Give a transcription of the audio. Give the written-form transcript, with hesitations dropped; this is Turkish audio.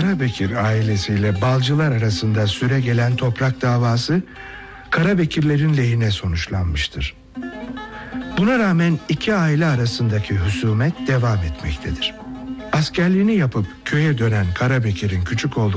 Karabekir ailesiyle Balcılar arasında süregelen toprak davası Karabekirlerin lehine sonuçlanmıştır. Buna rağmen iki aile arasındaki husumet devam etmektedir. Askerliğini yapıp köye dönen Karabekir'in küçük oğlu